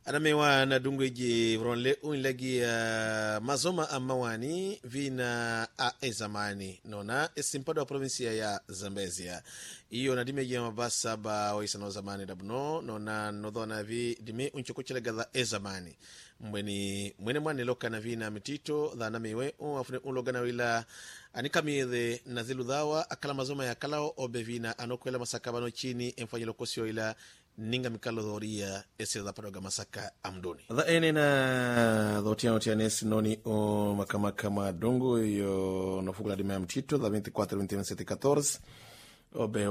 anamewa na dungweji vronle unlagi mazoma amawani vina a ezamani nona esimpado wa provinsia ya Zambezia iyo na dime ya mabasa ba waisano zamani dabno nona nodhona vi dime unchokochele gadha ezamani mwene mwani loka na vina mitito dha namewe afune unlogana wila anikamire na zilu dhawa akala mazoma ya kalao obe vina anokwela masakabano chini emfanyilo kosio ila ninga mikalo dhoria ese da paroga masaka amdoni dha ene na dhotiano tianesi noni o makamaka dongo yo nofugula dime ya mtito dha 24-27-14 obe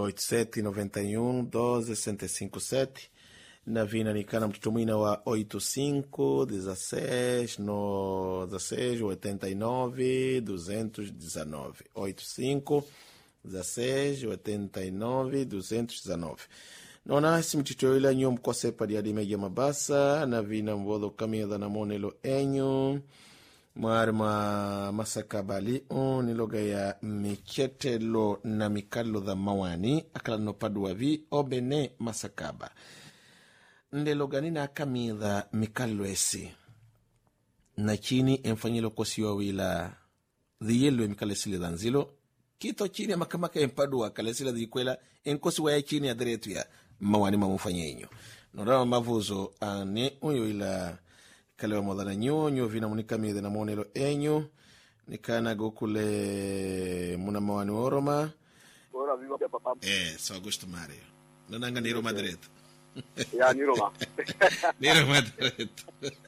87-91-12-65-7 na vina nikana mtoto mwina wa 85-16 no 16-89-219 85-16-89-219 nona si mtito ila nyo mkose padi adimeja mabasa na vina mvodho kamia na monelo enyo marma masakabali niloga ya miketelo na mikalo dha mawani akala no padua vi obene masakaba ndeloganina kamia mikalo esi na chini emfanyilo kosiwa wila dhiyelo mikalo esi le dhanzilo kito chini ya makamaka empadua kalesila dhikwela enkosi wa ya chini ya diretu ya mawani mamufanye inyo norama mavuzo ane uyo ila kalewa modana nyonyo vina munika miye na monelo enyo nikana gokule muna mawani oroma so Augusto Mario nananga ni Roma diretu ya ni Roma ni Roma diretu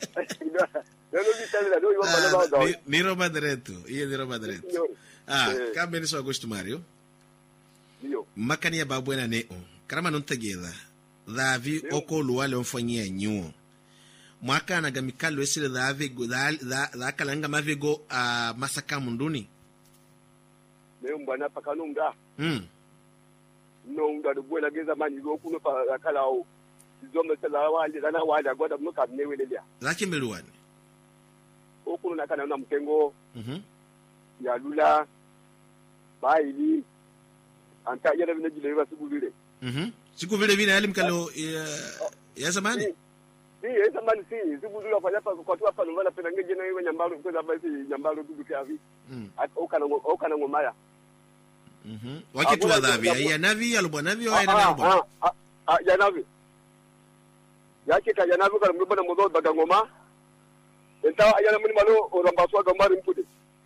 ni Roma diretu iye ni Roma diretu kambe ni so Augusto Mario Dio makani ya babuena neo karama nontegeda dhavi oko luwale mfanyia nyuo mwaka na gamikalo esile dhavi dha kalanga mavego masaka munduni leo mbwana pakanunga nonga do bwela geza mani go kuno pa kala o zoma tala wali dana wali agoda muka mnewelelia zake meluwani okuno nakana na mkengo ya lula baili anta yele vile jile wa sibulile siku vile vile hali mkalo ya zamani ya zamani sibulile fanya pa kwa tu hapa nungana pena ngeje na iwe nyambalo kwa basi nyambalo dudu kiavi okana ngomaya wakitu wa dhavi ya navi alubwa navi wa ina alubwa ya navi yake ka ya navi kwa mbona mbozo baga ngoma enta ayana muni malo orambaswa gamari mpude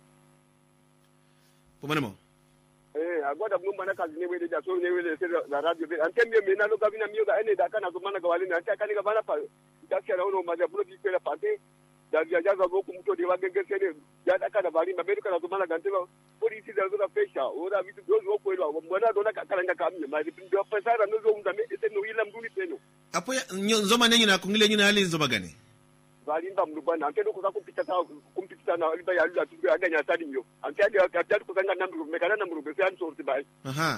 pomanemo agoda mumba na kazi ne wele da so ne wele se da radio be ante me na lo gavina miyoga ene da kana zumana ga wale ne ante kani ga bana pa dakia rawo ma da bulo bi kwela pate da vya jaza go kumto de wagenge sene ya da kana bari mabedu kana zumana ga ntelo polisi da zo da pesha ora vitu dozo ko elo mbona dona kalanga kamye ma ndio pesa ra nozo mdame ese no ila mduni peno apo nzoma nenyu na kungile nyuna hali nzoma gani valimba mlubana ante kuza kumpita na aliba ya lula tuwe aganya tadi nyo ante adi kuzanga namru mekana namru bese ansorti bai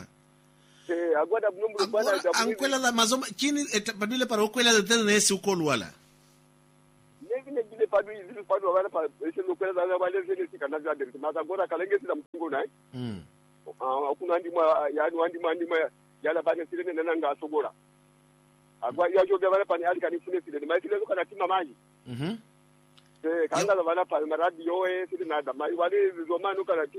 agwada mlubana ankwela la mazoma chini padule para ukwela la tena nesi ukolu wala nevine jile padu wala pa ese ukwela la wale zene sikana za derisi maza gora kalenge sila mtungo nai akuna andima yala bane silene nananga asogora agwa yajo bebale pani alikani sile sile mai sile kana tima maji kanga la bana pa maradi yoe sile nada mai wale zomano kana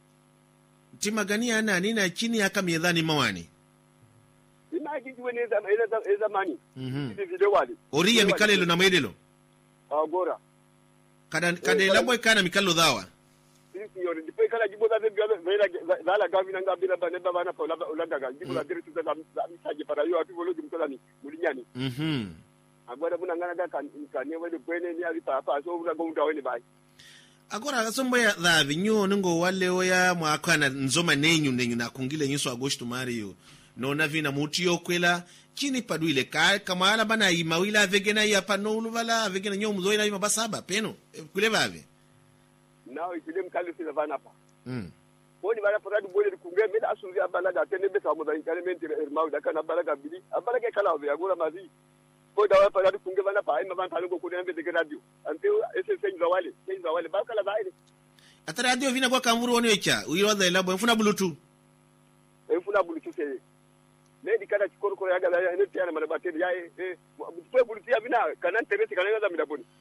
tima gani ana nina chini aka miedhani mawani ina kijiwe neza mani hivi video wale oriya mikalelo na maidelo agora kada labo kana mikalo dawa sisi yori dipe kala jibo da vela la gavina ngabila bane bana pa ulanda ga jibo la diretu za misaje para yo atu volo dimkolani mulinyani agora buna ngana da kan wele kwene ni ali pa so buna go unda wele bai agora sombo ya dhavi nyo ngo wale oya mwakana nzoma nenyu na kungile nyuso Augusto Mario no na vina mutio kwela chini paduile kama ala bana imawila vegena ya panolu vala vegena nyo mzoina ima basaba peno kule bave nao ikile mkali sila bana pa boni bana paradu bole kunge meda asunzi abalaga tene beta mo da inkalementi irmau da kana balaga bili abalaga kala obe agora mazi ko da paradu kunge bana pa ima bana ko kunembe de radio ante ese senza wale ba kala baile ata radio vina kwa kamuru ono echa uyo da labo mfuna bluetooth se ne di kana chikoro ko yaga la ne tiana mana bateri ya pe bultia bina kanan teresi kanan da mina boni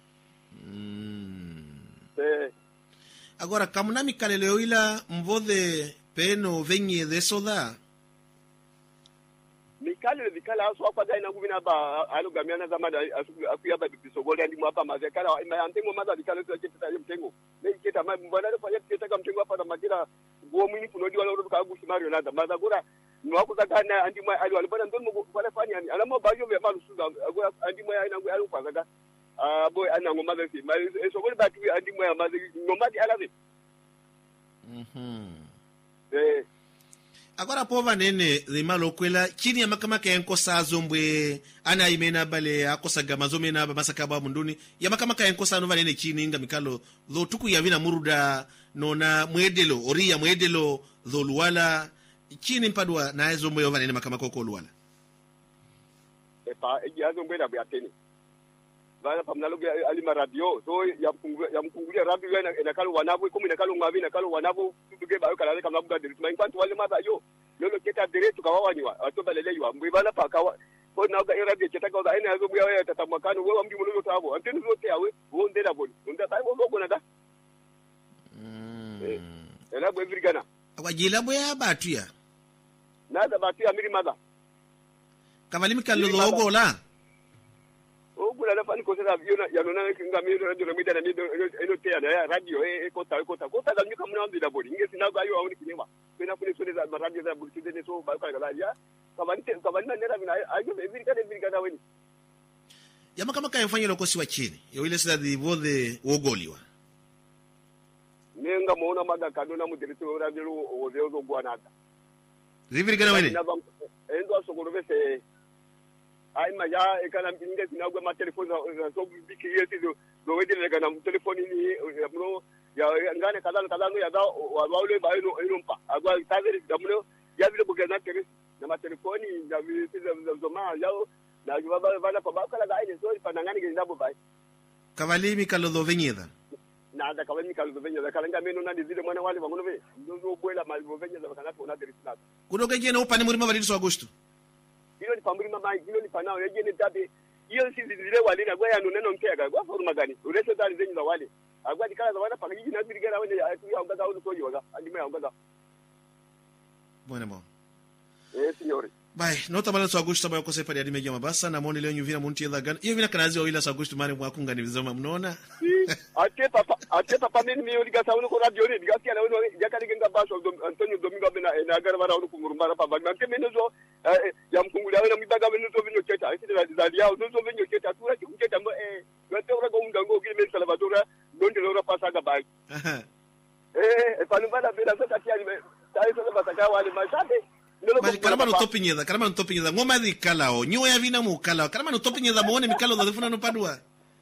agora kamuna mikaleleo ila mvode peno venye de soda mikale vikala aso apa dai na ngubina ba alo gamiana zamada akuya ba bisogoli andi mwapa mazekala antengo maza vikala to cheta mtengo ne cheta mbona le fanya cheta kama mtengo hapa na majira go mwini kunodi wala ro ka gushi mario nada maza gora no akuzagana andi mwa ali walibona ndomo wala fanya ni alamo bayo be malu suga agora andi mwa ina ngu alu kwazaga boy ana ngoma ze mali esogoli ba tu andi mwa maza ngoma di alaze agora pova nene rimalo kwela chini ya makamaka yenkosa azombwe ana imena bale akosaga mazomena masakaba munduni ya makamaka yenkosa no vanene chini nga mikalo dho tuku ya vina muruda nona mwedelo oria mwedelo dho luwala chini mpadwa na azombwe yo vanene makamaka ko luwala epa azombwe na bwateni bana pamnaloge alima radio so ya mkungulia radio ina kalo wanabo kumi na kalo ngavi na kalo wanabo tuge bayo kala kama buga direct mai kwantu wale maba yo lolo keta direct tukawawanywa atobaleleywa mbibana pakawa ko na ga radio keta ga ina yazo buya ya tatamakano wewe mdi mulo tabo anteni zote yawe wo ndela boni unda tai wo gona da ela bwe virgana awajila boya batuya nada batuya miri mada kavalimi kallo logola ogula la fani ko sera yona yanona kinga miro radio na mida na mido eno te ya radio kota ga nyuka mna mbida bodi ngesi na ga yo awuni kinema pena kuni sone za radio za bulti de so ba ka ga ya kabani na nera bina ayo virika na weni yama kama ka mfanya lokosi wa chini yo ile sida divode wogoliwa nenga muona maga kadona mudirito radio ozo bwanada virika na weni endo asogorobese ai maja ekana inge sinagwe ma telefoni so biki yeti do wedele kana telefoni ni mno ya ngane kadano ya da wale ba ino mpa agwa tazeri damno ya vile bugana tere na ma telefoni ya vile zoma yao na jubaba bana pa bakala ga ile so panangani ke ndabo bai kavalimi kalodho venyeda na da kavalimi kalodho venyeda kalanga meno na dizile mwana wale bangono ve ndo bwela malvo venyeda bakana tona tere sinaka kudoka jena upani muri mavaliso agosto hilo ni pamburi mama hilo ni panao yeye ni tabe hiyo si zile wale na goya neno mpega kwa forma gani ureso dali zenyu za wale agwa dikala za wale pakiji na birigera wale ya ongaza au koji waga adime ya ongaza bueno signore bai nota bala so agosto ba yakose padi adime jama basa na moni leo nyuvina munti la gan hiyo vina kanazi wa ila so agosto mari mwa kunga ni vizoma mnona ate papa mimi mimi digasa uno ko radio ni digasa ya uno jakali genga baso Antonio Domingo bena na garabara uno kungurumbara papa mke menezo ya mkungulia wena mibaga menezo vinyo cheta isi za dia uno vinyo cheta tura cheta mbo wetora go undango kile Salvador donde lora pasaga bai panubala bela sasa tiani tai sasa bataka wale masabe bali karama no topinyeza ngoma di kalao nyo ya vina mu kalao karama no topinyeza muone mikalo da funa no padua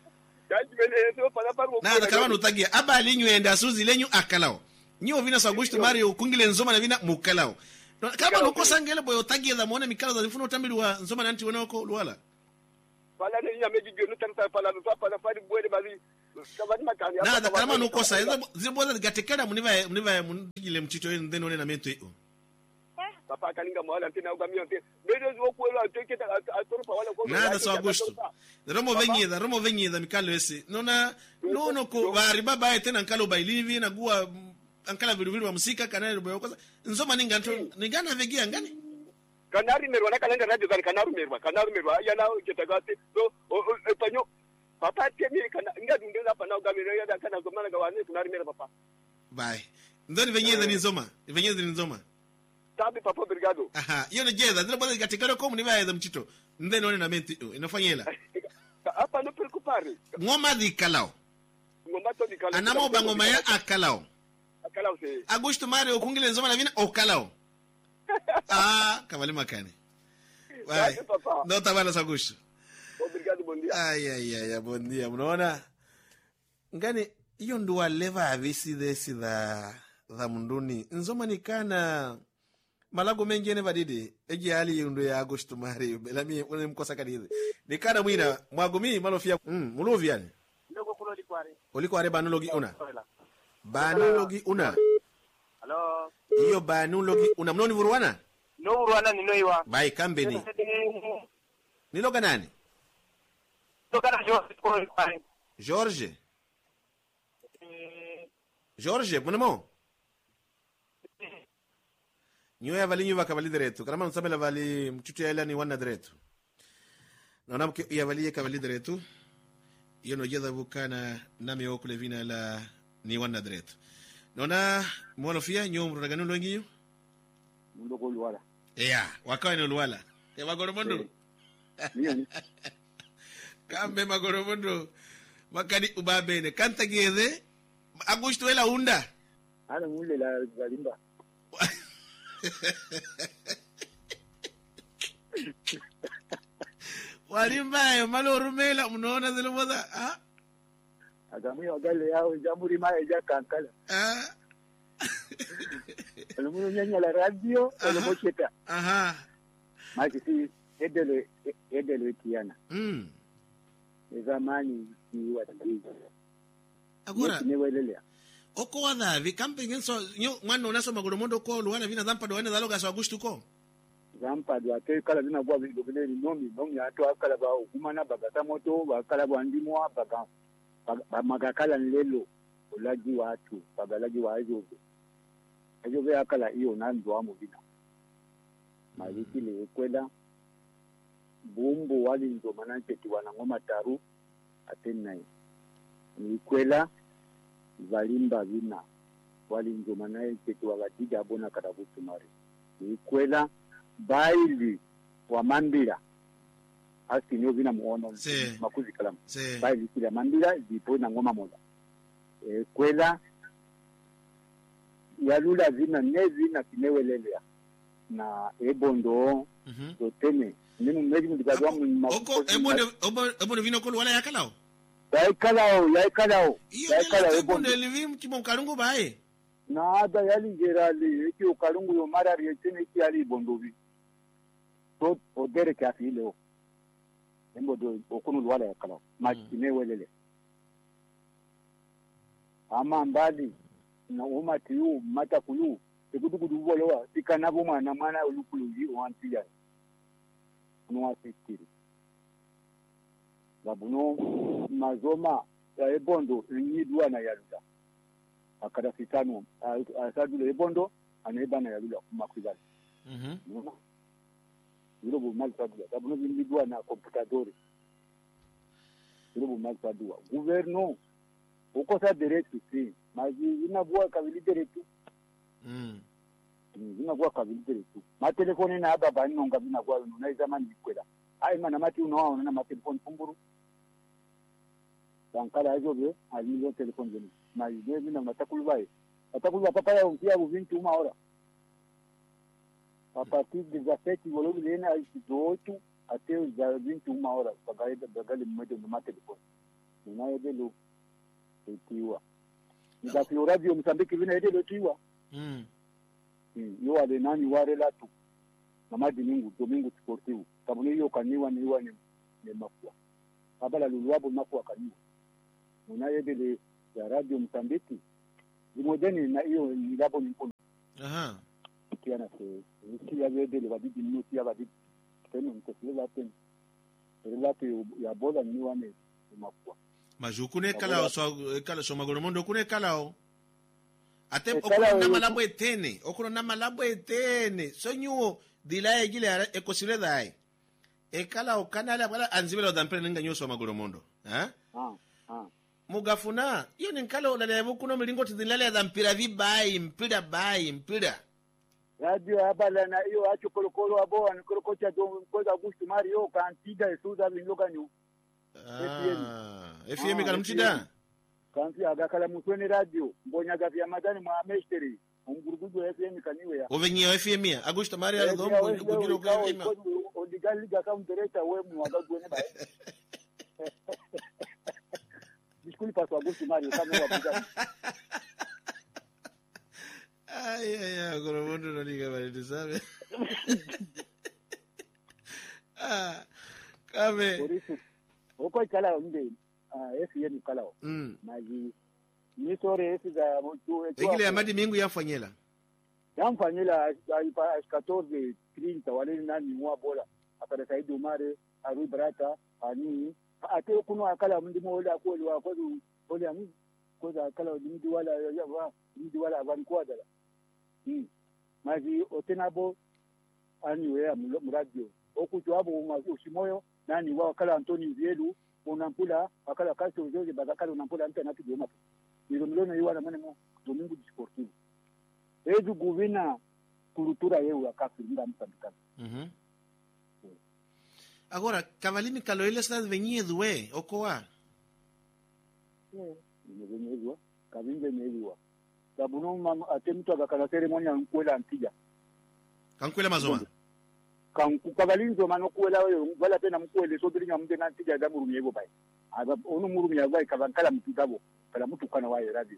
na karama no tagia abali nyo enda suzi lenyu akalao nyo vina sagushtu mario kungile nzoma na vina mu kalao kama no kosangele boyo tagia da muone mikalo da funa utambilwa nzoma nanti wonako luwala pala ne ya meji gyo nutanta pala no pala fadi bwede bali kabani makani na karama no kosa ziboza gatekera muniva mundigile mchicho ndeno ne na mento papa kaninga mwala tena ugamio tena bedo zo kwelo ateketa atoropa wala kwa nada so agosto romo venyeza mikalo ese nona nono ko bari baba tena nkalo bailivi na gua ankala viruviru wa musika kanari boyo kosa nzoma ninga nto ningana vegia ngani kanari merwa na kalanga radio za kanaru merwa yana ketagate so epanyo papa temi kana ngadu ndela pana ugamio ya kana zomana gawane kunari merwa papa bye ndoni venyeza ni nzoma tabi papa brigado aha hiyo ni jeza zile bwana katikaro kwa mnivaeza mchito ndeni one na menti inafanyela hapa no preocupare ngoma di kalao anamo bangoma ya akalao se agosto mario kungile nzoma na vina okalao kavale makani bye ndo tabala sagusto obrigado bom dia ay bom dia mnaona ngani hiyo ndo leva avisi desi da munduni nzoma nikana malago mengene badidi eji hali yundo ya agosto mari belami une mkosa kadize nikana mwina mwagumi malofia mulovi yani ndogo kulo likware banulogi una halo iyo banulogi una mnoni vuruwana no urwana ninoiwa bai kambeni niloga nani tokana George George bonamo nyo ya vali nyuva kavali direto kama msamela vali mchutu ya ni wana direto naona mke ya vali kavali direto yono jeda bukana nami okule vina la ni wana direto naona mwono fia nyo mraganu longiyo mundo ko luwala wakawa ni luwala ya magoromondo kambe magoromondo makani ubabene kanta giede agusto ela unda ana mule la zalimba walimba yo malo rumela unaona zile moda agamui wagale yao jamuri mae ja kankala alomuno nyanya la radio olomocheta makisi edele kiana zamani ni wadiji agora ne welelea oko wadhavi camping so nyo mwana unaso magoromondo ko luwana vina zampa do ene daloga so agustu ko zampa do ate kala vina bwa bindo bineni nomi ato akala ba kumana bagata moto bakala bwa ndimo baga magakala nlelo olaji watu bagalaji wa ajobe akala hiyo nanzo amo vina maliki le kwela bumbu wali ndo mananche tiwana ngoma taru atenai ni kwela valimba vina wali ndo mananche tiwagatiga abona katabutu mari ni kwela baili wa mambira aski nyo vina muono makuzi kalamu baili kila mambira zipo na ngoma moja kwela yalula vina nezi na kinewelelea na ebondo totene ninu meji mudikazwa mu oko ebondo vino ko wala yakalao yakalao ebondo livim kimo kalungu bae na ada yali gerali eki ukalungu yo mara rietene ki ali bondovi to odere ka filo embodo okunu wala yakalao makinewelele ama mbali na umati yu mata kuyu ekudukudu bolowa tikanabo mwana olukuluji wantiya no asitiri babuno mazoma ya ebondo nyidwa na yaluda akada fitano asadule ebondo anaiba na yaluda kumakuzali yurobo malsadula babuno nyidwa na computadori yurobo malsadula gouverneur ukosa direct si maji inakuwa kabili direct inakuwa kabili direct matelefoni na baba nonga binakuwa unaiza mani kwela ai mana mati unaona na matelefoni pumburu bankala hizo be alizo telefoni zenu maji na matakulubai papa ya umpia uvintu maora a partir de 17 volume lena idoto até os 21 horas pagaile mmoja na matelefoni unaedelo tiwa ndio radio Msambiki vina edelo tiwa yo wale nani wale latu na madingu domingo sportivo sababu hiyo kaniwa ni makwa abala luluabo makwa kaniwa unaedele ya radio Msambiki zimojeni na hiyo ni labo ni kono kiana se ya edele wadidi minuti ya wadidi tena mtosela tena relate ya bola ni wane makwa majukune kala so magoromondo kune kala ate okuna na malabo etene so nyuo dilaye gile ekosile dai ekala okanala bala anzibelo dampere ninga nyoso magoromondo mugafuna iyo ninkala olalebu kuno milingo tidilale dampira vibai mpira radio abala na iyo acho kolokolo abo an kolokocha do koza gustu mario kantiga esuza binloga nyu FM kana mchida kanti agakala mutweni radio mbonya gavya madani mwa meshteri umgurugudu FM kaniwe ya ovenye FM ya Augusto Maria aldombo kujilo kwa FM odigali gaka mtereta we mwagagwene ba Disculpe paso Augusto Mario kama wabuja ay goromondo no diga vale tú sabes kame oko kala nde FM kala maji ni sore za mtu egile ya madi mingu yamfanyela a 14 30 wale nani mwa bola akada Saidi Umare Arui Barata ani ate kuno akala mndimo wala kweli wa kweli wale amu kwa akala mndi wala abankwada mazi otenabo ani we muradio okucho abo ushimoyo nani wa akala Antoni Zielu unampula akala kasi ujoje badakala unampula mtu anatujoma nilo milioni yiwa na maneno domingo sportivo edu guvina cultura eu akafi nda mtandikana agora Cavalini Caloile está venido okoa venyewa kavinge venyewa sabuno mama atemtu akakala ceremonia nkwela antija kankwela mazoma Cavalini zo manokwela wala tena mkwele so bilinya mde nantija da murumye go bai aba onu murumye bai kavankala mtutabo kala mtu kana wa radio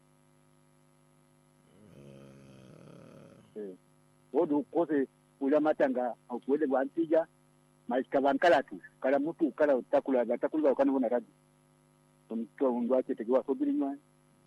odu kose ula matanga akwele bwantija maikavankala tu kala mtu kala takula kana bona radio mtu ndo ake tegewa sobilinywa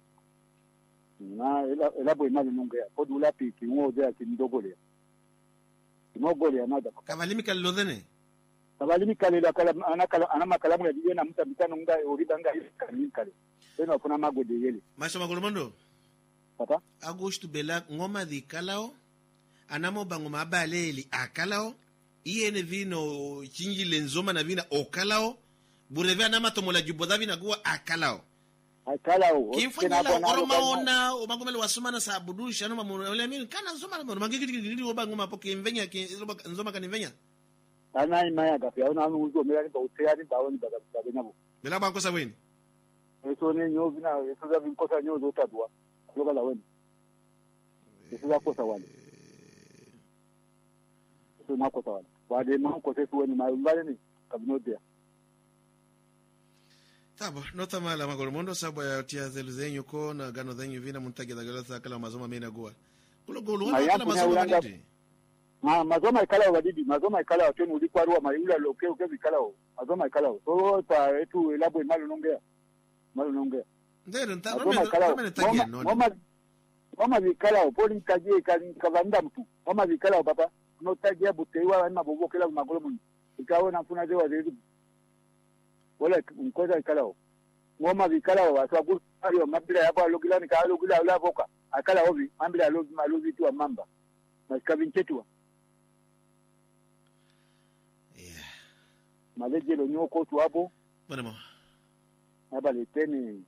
na ela boy mali nongea odu la piki ngoze akindogole inogole anada Cavalini Calodene Cavalini Calila kala ana makalamu ya dijena mta bitano nga oribanga kale tena kuna magode yele Maisha Magolomondo pata Augusto Bela ngoma di kalao anamo bango mabaleli akalao iene vino chingi lenzoma na vina okalao bureve anama tomola juboda vina kuwa akalao kimfanya la oromaona omagomelo wasoma sa budusha no mamole mimi kana zoma no mangigiri obango mapoke mvenya nzoma kanivenya ana imaya gafi ona uzo mera ba uteyani bawoni baga nabo bela ba kosa weni eso ne nyovi na eso za vinkosa nyozo tadwa kuloga la weni eso za kosa wale eso na kosa wale wade manko sefu weni mbale ni kabinodia Tabo, nota mala Magolomondo sabo ya tia zeluzenyu ko na gano zenyu vina muntage da galasa kala mazoma mena goa. Kulo golu kala mazoma badidi. Mazoma ikala wadidi, mazoma ikala watenu ulikwarua mayula lokeo kevi kala o. Mazoma ikala o. So pa etu elabo malu nongea. Ndero nta mama vikala o poli ntajie kavanda mtu. Mama vikala o papa. No tajia buteiwa wani mabobo kila Magolomondo. Ikawa na mfuna zewa zedu. Wala mkoza ikalao ngoma vikalao wasaburu ayo mabira yabo alogilani ka alogila ala voka akala ovi mambira alogi tu mamba maskavinchetua maleje lo nyoko tu hapo bonemo abale teni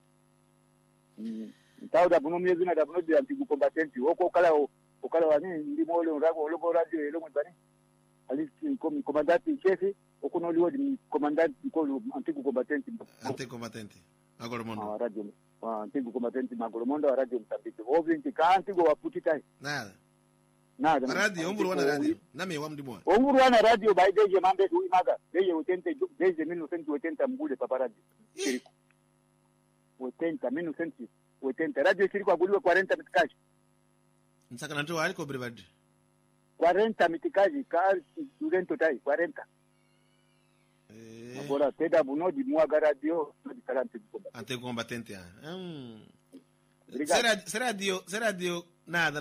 ntauda buno miezi na dabuno dia antigu combatenti oko kala wani ndimo ole ngako logo radio lo mbani ali comandante chefe okuno liwo di comandante ko antigu combatente Magolomondo radio antigu combatente Magolomondo radio mtabiti ovinti ka antigu waputi nada radio omburu wana radio nami wa mdimo omburu wana radio by deje mambe du imaga deje 1980 mgule papa radio kiriko 1980 radio kiriko aguliwe 40 mitikaji nsaka nanto aliko brevadi 40 mitikaji ka studento tai 40 agora teda buno di muaga radio di karante ante combatente será dio nada